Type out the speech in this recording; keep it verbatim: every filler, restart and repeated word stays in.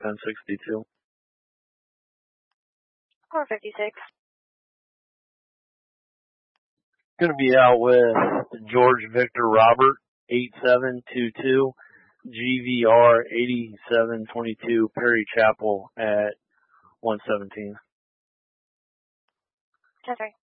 ten sixty-two. four fifty-six. Going to be out with George Victor Robert, eight seven two two, G V R eighty-seven twenty-two, Perry Chapel at one seventeen. ten three.